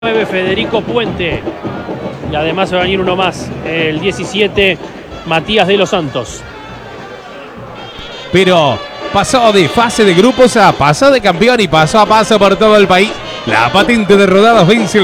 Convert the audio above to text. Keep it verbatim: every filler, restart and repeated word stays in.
nueve Federico Puente. Y además se va a venir uno más, el diecisiete Matías de los Santos. Pero pasó de fase de grupos a paso de campeón y paso a paso por todo el país. La patente de rodados vence